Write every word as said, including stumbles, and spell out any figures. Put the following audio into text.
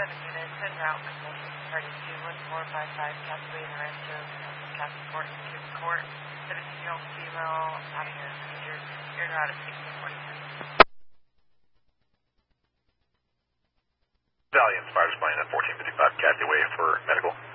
seven units en route with mission party two one four five five Casway and Rancho, Castle Court, Kids Court. seventeen-year-old female having a seizure. You're en route at sixteen forty-three. Valiant, Spiders plane at fourteen fifty-five Casway for medical.